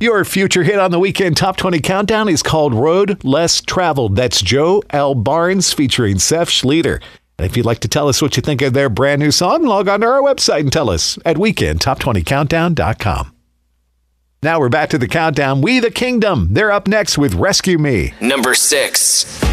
Your future hit on the Weekend Top 20 Countdown is called Road Less Traveled. That's Joe L. Barnes featuring Seth Schleter. And if you'd like to tell us what you think of their brand new song, log on to our website and tell us at weekendtop20countdown.com. Now we're back to the countdown. We the Kingdom. They're up next with Rescue Me. Number 6.